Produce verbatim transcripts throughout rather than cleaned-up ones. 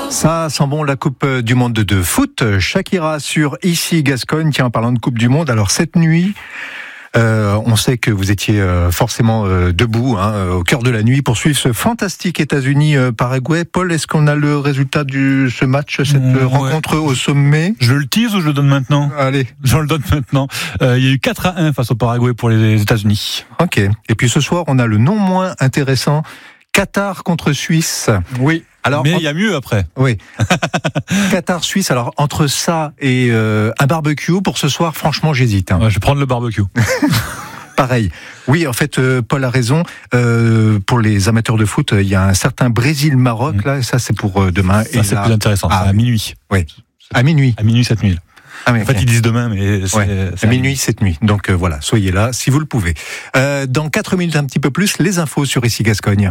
Ça sent bon la Coupe du Monde de foot. Shakira sur Ici Gascogne. Tiens, en parlant de Coupe du Monde, alors cette nuit, euh, on sait que vous étiez euh, forcément euh, debout, hein, au cœur de la nuit, pour suivre ce fantastique États-Unis-Paraguay. Paul, est-ce qu'on a le résultat de ce match, cette mmh, rencontre ouais. au sommet ? Je le tease ou je le donne maintenant ? Allez. Je le donne maintenant. Euh, il y a eu quatre à un face au Paraguay pour les États-Unis. Ok. Et puis ce soir, on a le non moins intéressant Qatar contre Suisse. Oui. Alors, mais il en... y a mieux après. Oui. Qatar-Suisse. Alors entre ça et euh, un barbecue pour ce soir, franchement, j'hésite. Hein. Ouais, je vais prendre le barbecue. Pareil. Oui, en fait, euh, Paul a raison. Euh, pour les amateurs de foot, il y a un certain Brésil-Maroc mmh. là. Ça, c'est pour euh, demain. Ça, et c'est là... plus intéressant. Ah, c'est à minuit. Oui. À minuit. À minuit cette nuit. Ah oui, en fait, okay. ils disent demain, mais c'est, ouais, c'est à minuit cette nuit. Donc euh, voilà, soyez là si vous le pouvez. Euh, dans quatre minutes, un petit peu plus, les infos sur Ici Gascogne.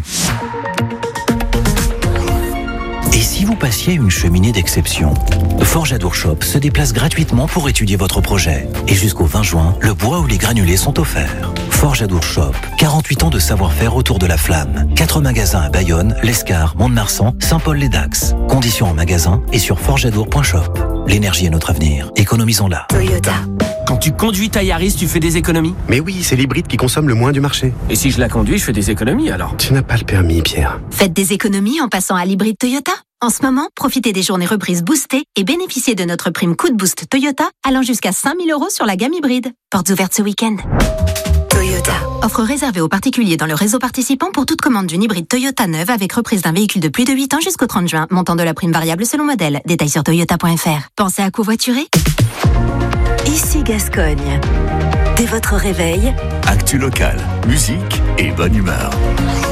Et si vous passiez une cheminée d'exception ? Forge Adour Shop se déplace gratuitement pour étudier votre projet. Et jusqu'au vingt juin, le bois ou les granulés sont offerts. Forge Adour Shop, quarante-huit ans de savoir-faire autour de la flamme. Quatre magasins à Bayonne, L'Escar, Mont-de-Marsan, Saint-Paul-les-Dax. Conditions en magasin et sur forgeadour point shop. L'énergie est notre avenir. Économisons-la. Toyota. Quand tu conduis ta Yaris, tu fais des économies ? Mais oui, c'est l'hybride qui consomme le moins du marché. Et si je la conduis, je fais des économies alors ? Tu n'as pas le permis, Pierre. Faites des économies en passant à l'hybride Toyota. En ce moment, profitez des journées reprises boostées et bénéficiez de notre prime coup de boost Toyota allant jusqu'à cinq mille euros sur la gamme hybride. Portes ouvertes ce week-end. Toyota. Offre réservée aux particuliers dans le réseau participant pour toute commande d'une hybride Toyota neuve avec reprise d'un véhicule de plus de huit ans jusqu'au trente juin. Montant de la prime variable selon modèle. Détails sur toyota point f r. Pensez à covoiturer ? Ici Gascogne. Dès votre réveil, actu local, musique et bonne humeur.